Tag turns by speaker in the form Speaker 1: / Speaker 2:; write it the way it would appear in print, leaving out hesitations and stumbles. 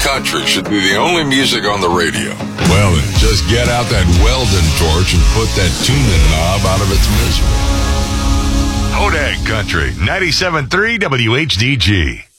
Speaker 1: Country should be the only music on the radio. Well, then, just get out that Weldon torch and put that tuning knob out of its misery.
Speaker 2: Hodag Country, 97.3 WHDG.